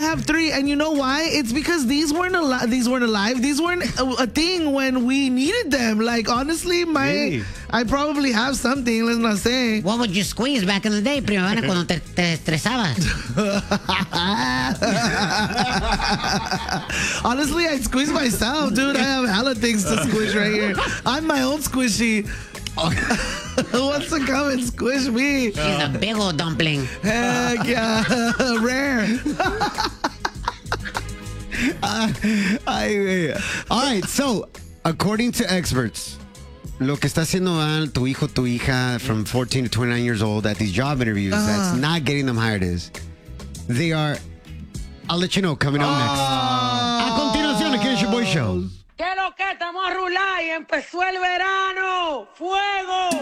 have 3, and you know why? It's because these weren't alive. These weren't a thing when we needed them. Like, honestly, Really? I probably have something. Let's not say. What would you squeeze back in the day, Primavera, cuando te estresabas? Honestly, I squeeze myself, dude. I have hella things to squish right here. I'm my own squishy. Who wants to come and squish me? She's a big old dumpling. Heck yeah. Rare. All right, so according to experts, lo que está haciendo mal tu hijo, tu hija from 14 to 29 years old at these job interviews that's not getting them hired is they are, I'll let you know coming up next. A continuación, aquí en el Boy Show. ¿Qué lo que? Estamos a rular y empezó el verano. ¡Fuego!